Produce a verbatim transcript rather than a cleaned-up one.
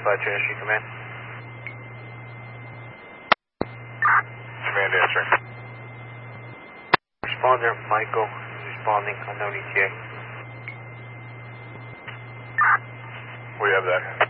five Tennessee Command. Command answering. Responder, Michael, is responding, unknown E T A. We have that.